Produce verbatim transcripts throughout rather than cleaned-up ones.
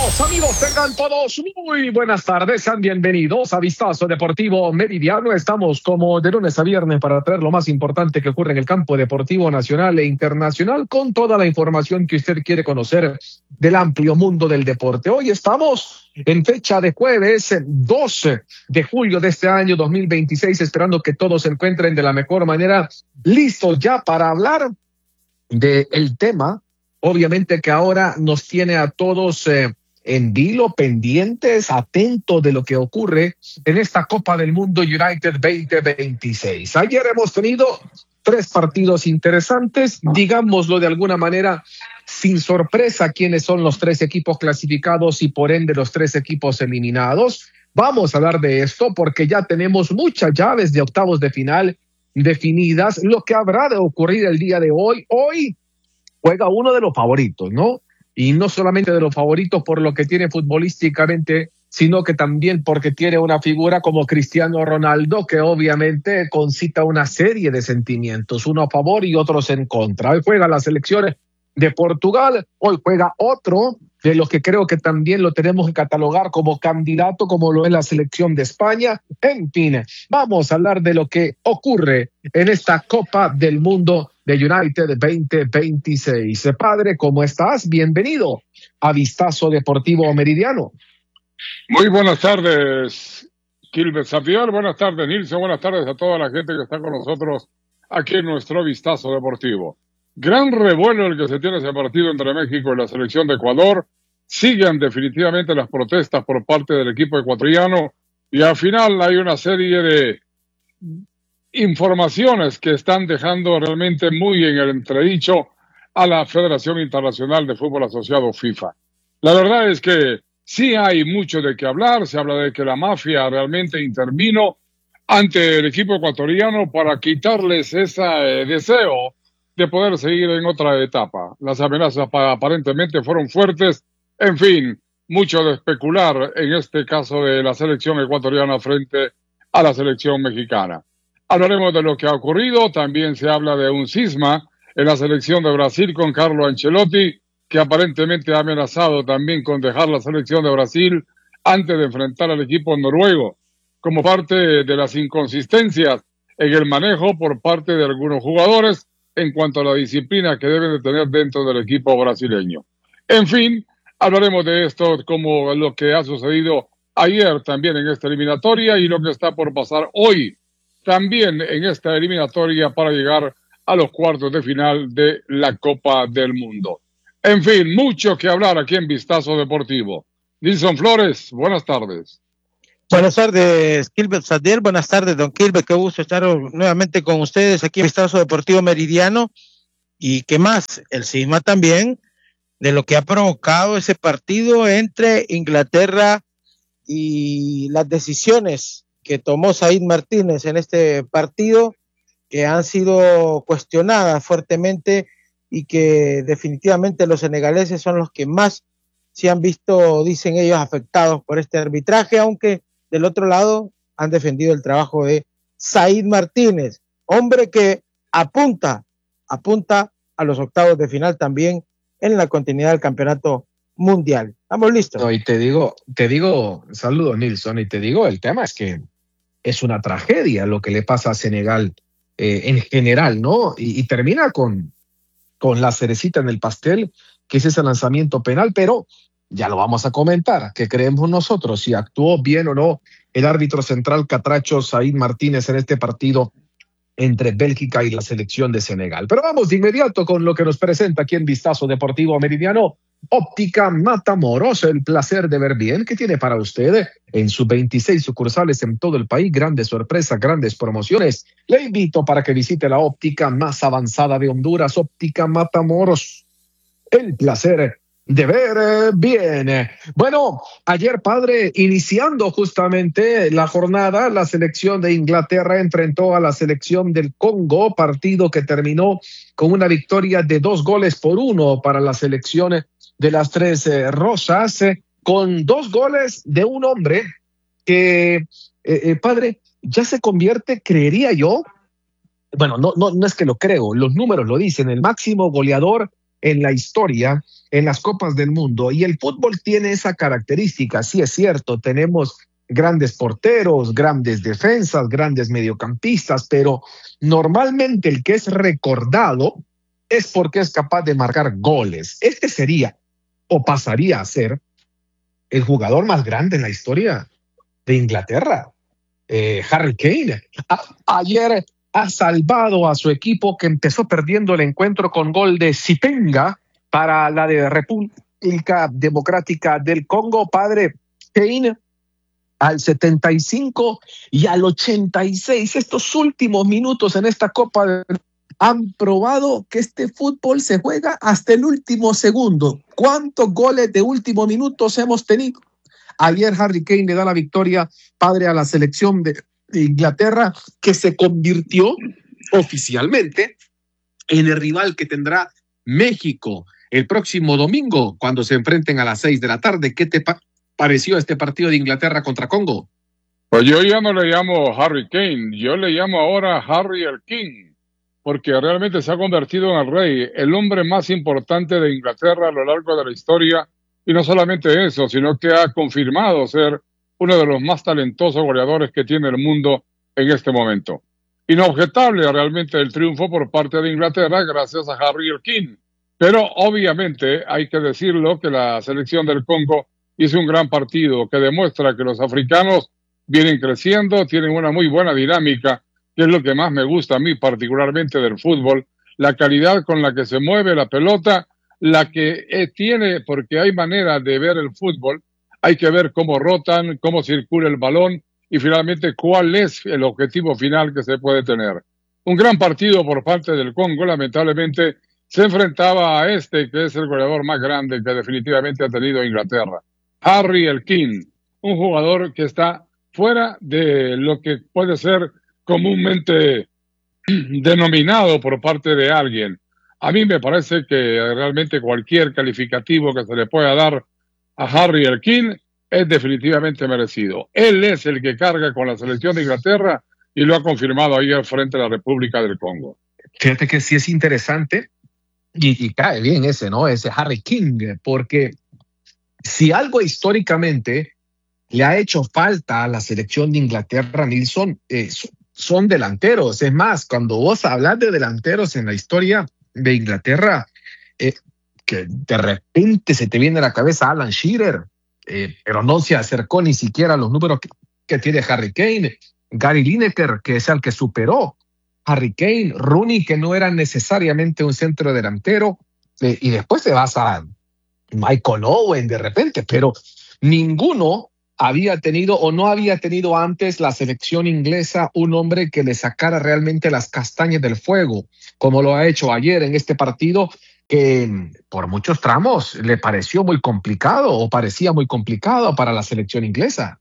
Estimados amigos, tengan todos muy buenas tardes, sean bienvenidos a Vistazo Deportivo Meridiano. Estamos como de lunes a viernes para traer lo más importante que ocurre en el campo deportivo nacional e internacional, con toda la información que usted quiere conocer del amplio mundo del deporte. Hoy estamos en fecha de jueves doce de julio de este año dos mil veintiséis, esperando que todos se encuentren de la mejor manera, listos ya para hablar del tema, obviamente, que ahora nos tiene a todos eh, en vilo, pendientes, atentos de lo que ocurre en esta Copa del Mundo United veinte veintiséis. Ayer hemos tenido tres partidos interesantes, digámoslo de alguna manera, sin sorpresa quiénes son los tres equipos clasificados y por ende los tres equipos eliminados. Vamos a hablar de esto porque ya tenemos muchas llaves de octavos de final definidas. Lo que habrá de ocurrir el día de hoy, hoy juega uno de los favoritos, ¿no? Y no solamente de los favoritos por lo que tiene futbolísticamente, sino que también porque tiene una figura como Cristiano Ronaldo, que obviamente concita una serie de sentimientos, uno a favor y otros en contra. Hoy juega la selección de Portugal, hoy juega otro de los que creo que también lo tenemos que catalogar como candidato, como lo es la selección de España. En fin, vamos a hablar de lo que ocurre en esta Copa del Mundo de United veinte veintiséis. Padre, ¿cómo estás? Bienvenido a Vistazo Deportivo Meridiano. Muy buenas tardes, Gilbert Safiar. Buenas tardes, Nilson. Buenas tardes a toda la gente que está con nosotros aquí en nuestro Vistazo Deportivo. Gran revuelo el que se tiene ese partido entre México y la selección de Ecuador. Siguen definitivamente las protestas por parte del equipo ecuatoriano y al final hay una serie de informaciones que están dejando realmente muy en el entredicho a la Federación Internacional de Fútbol Asociado FIFA. La verdad es que sí hay mucho de qué hablar. Se habla de que la mafia realmente intervino ante el equipo ecuatoriano para quitarles ese eh, deseo de poder seguir en otra etapa. Las amenazas aparentemente fueron fuertes. En fin, mucho de especular en este caso de la selección ecuatoriana frente a la selección mexicana. Hablaremos de lo que ha ocurrido. También se habla de un cisma en la selección de Brasil con Carlo Ancelotti, que aparentemente ha amenazado también con dejar la selección de Brasil antes de enfrentar al equipo noruego, como parte de las inconsistencias en el manejo por parte de algunos jugadores en cuanto a la disciplina que deben de tener dentro del equipo brasileño. En fin, hablaremos de esto como lo que ha sucedido ayer también en esta eliminatoria y lo que está por pasar hoy también en esta eliminatoria para llegar a los cuartos de final de la Copa del Mundo. En fin, mucho que hablar aquí en Vistazo Deportivo. Nilson Flores, buenas tardes. Buenas tardes, Gilbert Sadier. Buenas tardes, don Gilbert. Qué gusto estar nuevamente con ustedes aquí en Vistazo Deportivo Meridiano. Y qué más, el cisma también de lo que ha provocado ese partido entre Inglaterra y las decisiones que tomó Said Martínez en este partido, que han sido cuestionadas fuertemente y que definitivamente los senegaleses son los que más se han visto, dicen ellos, afectados por este arbitraje, aunque del otro lado han defendido el trabajo de Said Martínez, hombre que apunta, apunta a los octavos de final también en la continuidad del campeonato mundial. ¿Estamos listos? No, y te digo, te digo, saludos Nilson, y te digo, el tema es que es una tragedia lo que le pasa a Senegal eh, en general, ¿no? Y, y termina con, con la cerecita en el pastel, que es ese lanzamiento penal, pero ya lo vamos a comentar, ¿qué creemos nosotros? Si actuó bien o no el árbitro central catracho Said Martínez en este partido entre Bélgica y la selección de Senegal. Pero vamos de inmediato con lo que nos presenta aquí en Vistazo Deportivo Meridiano. Óptica Matamoros, el placer de ver bien que tiene para usted en sus veintiséis sucursales en todo el país. Grandes sorpresas, grandes promociones. Le invito para que visite la óptica más avanzada de Honduras, Óptica Matamoros. El placer de ver bien. Bueno, ayer, padre, iniciando justamente la jornada, la selección de Inglaterra enfrentó a la selección del Congo, partido que terminó con una victoria de dos goles por uno para la selección de las tres eh, rosas, eh, con dos goles de un hombre que, eh, eh, padre, ya se convierte, creería yo, bueno, no, no, no es que lo creo, los números lo dicen, el máximo goleador en la historia, en las Copas del Mundo. Y el fútbol tiene esa característica, sí es cierto, tenemos grandes porteros, grandes defensas, grandes mediocampistas, pero normalmente el que es recordado es porque es capaz de marcar goles. Este sería o pasaría a ser el jugador más grande en la historia de Inglaterra, eh, Harry Kane. A- ayer ha salvado a su equipo, que empezó perdiendo el encuentro con gol de Sipenga para la de República Democrática del Congo. Padre, Kane al setenta y cinco y al ochenta y seis, estos últimos minutos en esta Copa han probado que este fútbol se juega hasta el último segundo. ¿Cuántos goles de último minutos hemos tenido? Ayer Harry Kane le da la victoria, padre, a la selección de Inglaterra, que se convirtió oficialmente en el rival que tendrá México el próximo domingo, cuando se enfrenten a las seis de la tarde. ¿Qué te pa- pareció este partido de Inglaterra contra Congo? Pues yo ya no le llamo Harry Kane, yo le llamo ahora Harry el King, porque realmente se ha convertido en el rey, el hombre más importante de Inglaterra a lo largo de la historia, y no solamente eso, sino que ha confirmado ser uno de los más talentosos goleadores que tiene el mundo en este momento. Inobjetable realmente el triunfo por parte de Inglaterra gracias a Harry el King, pero obviamente hay que decirlo que la selección del Congo hizo un gran partido que demuestra que los africanos vienen creciendo, tienen una muy buena dinámica, que es lo que más me gusta a mí particularmente del fútbol, la calidad con la que se mueve la pelota, la que eh, tiene, porque hay manera de ver el fútbol, hay que ver cómo rotan, cómo circula el balón y finalmente cuál es el objetivo final que se puede tener. Un gran partido por parte del Congo, lamentablemente se enfrentaba a este que es el goleador más grande que definitivamente ha tenido Inglaterra, Harry el King, un jugador que está fuera de lo que puede ser comúnmente denominado por parte de alguien. A mí me parece que realmente cualquier calificativo que se le pueda dar a Harry el King es definitivamente merecido. Él es el que carga con la selección de Inglaterra y lo ha confirmado ayer frente a la República del Congo. Fíjate que sí es interesante y, y cae bien ese, ¿no? Ese Harry King, porque si algo históricamente le ha hecho falta a la selección de Inglaterra, Nilsson, eh, son delanteros. Es más, cuando vos hablas de delanteros en la historia de Inglaterra, eh, que de repente se te viene a la cabeza Alan Shearer, eh, pero no se acercó ni siquiera a los números que, que tiene Harry Kane. Gary Lineker, que es el que superó Harry Kane. Rooney, que no era necesariamente un centro delantero, eh, y después te vas a Michael Owen de repente, pero ninguno había tenido o no había tenido antes la selección inglesa un hombre que le sacara realmente las castañas del fuego, como lo ha hecho ayer en este partido, que por muchos tramos le pareció muy complicado o parecía muy complicado para la selección inglesa.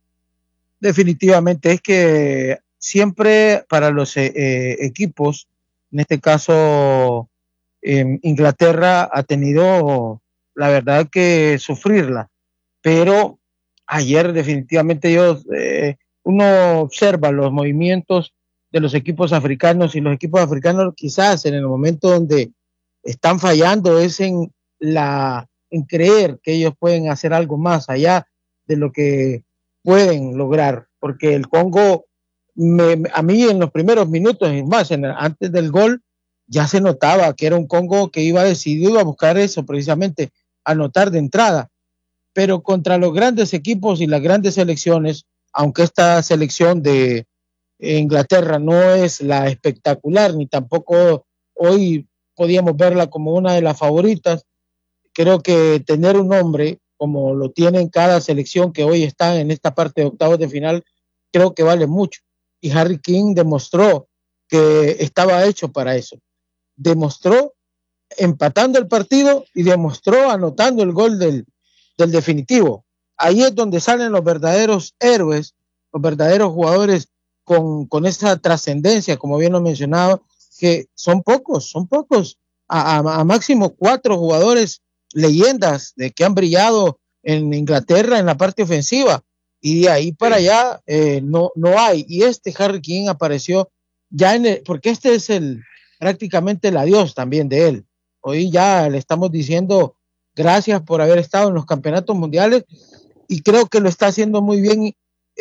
Definitivamente, es que siempre para los eh, equipos, en este caso eh, Inglaterra ha tenido la verdad que sufrirla, pero ayer definitivamente yo, eh, uno observa los movimientos de los equipos africanos, y los equipos africanos quizás en el momento donde están fallando es en, la, en creer que ellos pueden hacer algo más allá de lo que pueden lograr, porque el Congo, me, a mí en los primeros minutos, es más, en, antes del gol, ya se notaba que era un Congo que iba decidido a buscar eso, precisamente, anotar de entrada. Pero contra los grandes equipos y las grandes selecciones, aunque esta selección de Inglaterra no es la espectacular, ni tampoco hoy podíamos verla como una de las favoritas, creo que tener un hombre como lo tiene en cada selección que hoy está en esta parte de octavos de final, creo que vale mucho. Y Harry King demostró que estaba hecho para eso. Demostró empatando el partido y demostró anotando el gol del, del definitivo. Ahí es donde salen los verdaderos héroes, los verdaderos jugadores con, con esa trascendencia, como bien lo mencionaba, que son pocos, son pocos, a, a, a máximo cuatro jugadores leyendas de que han brillado en Inglaterra en la parte ofensiva, y de ahí para allá eh, no, no hay. Y este Harry King apareció ya en el, porque este es el prácticamente el adiós también de él. Hoy ya le estamos diciendo gracias por haber estado en los campeonatos mundiales y creo que lo está haciendo muy bien.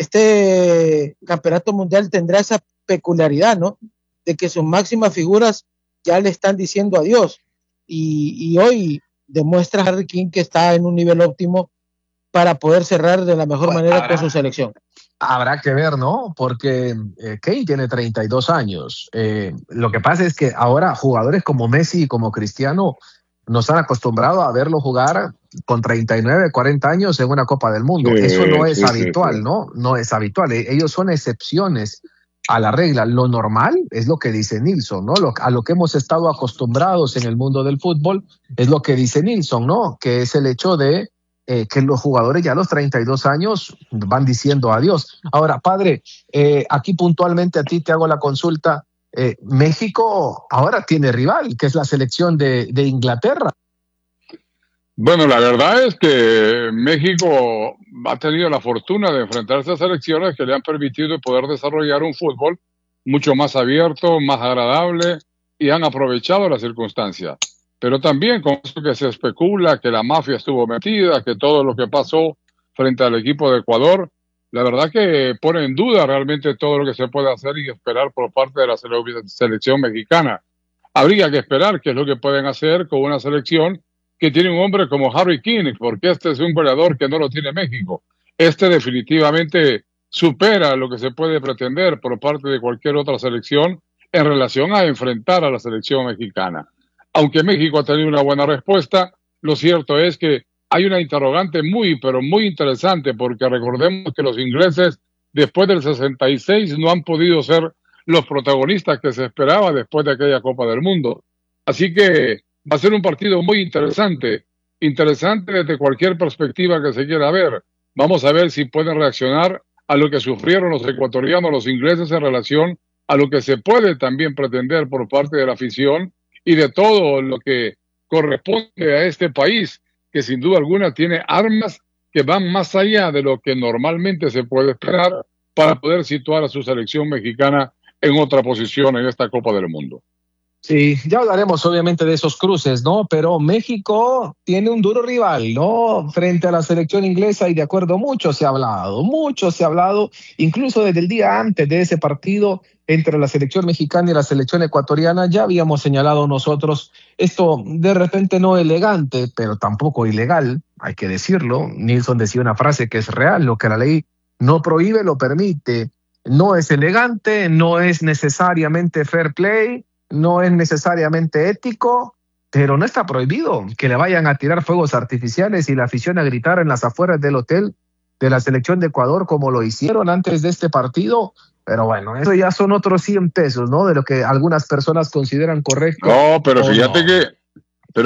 Este campeonato mundial tendrá esa peculiaridad, ¿no? De que sus máximas figuras ya le están diciendo adiós y, y hoy demuestra Harry King que está en un nivel óptimo para poder cerrar de la mejor bueno, manera habrá, con su selección. Habrá que ver, ¿no? Porque eh, Kane tiene treinta y dos años. Eh, lo que pasa es que ahora jugadores como Messi y como Cristiano nos han acostumbrado a verlo jugar con treinta y nueve, cuarenta años en una Copa del Mundo. Sí, Eso no es sí, habitual, sí, sí. ¿no? No es habitual. Ellos son excepciones a la regla. Lo normal es lo que dice Nilsson, ¿no? Lo, a lo que hemos estado acostumbrados en el mundo del fútbol es lo que dice Nilsson, ¿no? Que es el hecho de eh, que los jugadores ya a los treinta y dos años van diciendo adiós. Ahora, padre, eh, aquí puntualmente a ti te hago la consulta. Eh, México ahora tiene rival, que es la selección de, de Inglaterra. Bueno, la verdad es que México ha tenido la fortuna de enfrentarse a selecciones que le han permitido poder desarrollar un fútbol mucho más abierto, más agradable, y han aprovechado las circunstancias. Pero también con eso que se especula que la mafia estuvo metida, que todo lo que pasó frente al equipo de Ecuador, la verdad que pone en duda realmente todo lo que se puede hacer y esperar por parte de la selección mexicana. Habría que esperar qué es lo que pueden hacer con una selección que tiene un hombre como Harry King, porque este es un goleador que no lo tiene México. Este definitivamente supera lo que se puede pretender por parte de cualquier otra selección en relación a enfrentar a la selección mexicana. Aunque México ha tenido una buena respuesta, lo cierto es que hay una interrogante muy, pero muy interesante, porque recordemos que los ingleses, después del sesenta y seis, no han podido ser los protagonistas que se esperaba después de aquella Copa del Mundo. Así que va a ser un partido muy interesante, interesante desde cualquier perspectiva que se quiera ver. Vamos a ver si pueden reaccionar a lo que sufrieron los ecuatorianos, los ingleses, en relación a lo que se puede también pretender por parte de la afición y de todo lo que corresponde a este país, que sin duda alguna tiene armas que van más allá de lo que normalmente se puede esperar para poder situar a su selección mexicana en otra posición en esta Copa del Mundo. Sí, ya hablaremos obviamente de esos cruces, ¿no? Pero México tiene un duro rival, ¿no? Frente a la selección inglesa, y de acuerdo, mucho se ha hablado, mucho se ha hablado, incluso desde el día antes de ese partido entre la selección mexicana y la selección ecuatoriana, ya habíamos señalado nosotros esto de repente no elegante, pero tampoco ilegal, hay que decirlo. Nilsson decía una frase que es real: lo que la ley no prohíbe, lo permite. No es elegante, no es necesariamente fair play, no es necesariamente ético, pero no está prohibido que le vayan a tirar fuegos artificiales y la afición a gritar en las afueras del hotel de la selección de Ecuador, como lo hicieron antes de este partido. Pero bueno, eso ya son otros cien pesos, ¿no? De lo que algunas personas consideran correcto. No, pero fíjate no. que